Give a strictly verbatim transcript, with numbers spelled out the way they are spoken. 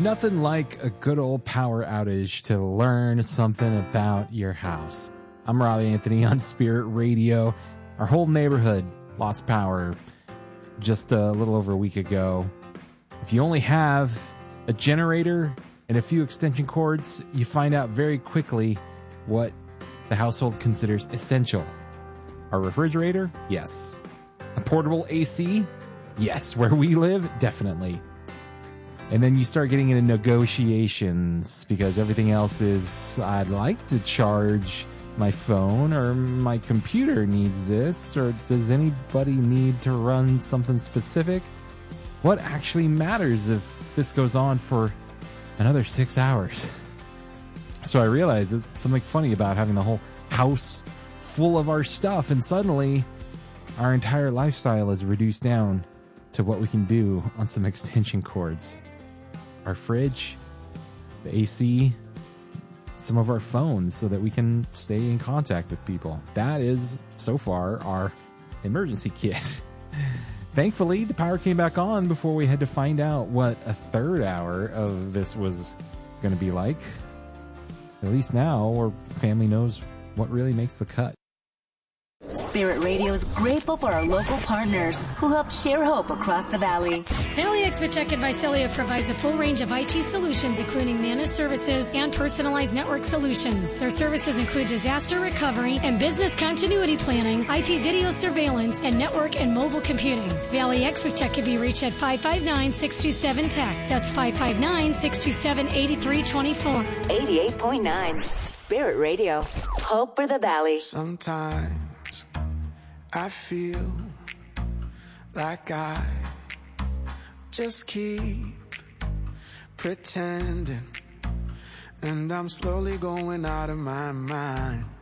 Nothing like a good old power outage to learn something about your house. I'm Robbie Anthony on Spirit Radio. Our whole neighborhood lost power just a little over a week ago. If you only have a generator and a few extension cords, you find out very quickly what the household considers essential. Our refrigerator? Yes. A portable A C? Yes. Where we live? Definitely. And then you start getting into negotiations because everything else is, I'd like to charge my phone, or my computer needs this, or does anybody need to run something specific? What actually matters if this goes on for another six hours? So I realized it's something funny about having the whole house full of our stuff, and suddenly our entire lifestyle is reduced down to what we can do on some extension cords. Our fridge, the A C, some of our phones so that we can stay in contact with people. That is, so far, our emergency kit. Thankfully, the power came back on before we had to find out what a third hour of this was going to be like. At least now our family knows what really makes the cut. Spirit Radio is grateful for our local partners who help share hope across the valley. Valley Expert by Celia provides a full range of I T solutions, including managed services and personalized network solutions. Their services include disaster recovery and business continuity planning, I P video surveillance, and network and mobile computing. Valley Expert Tech can be reached at five five nine, six two seven, T E C. That's five five nine, six two seven, eight three two four. eighty-eight point nine Spirit Radio. Hope for the valley. Sometimes I feel like I just keep pretending, and I'm slowly going out of my mind.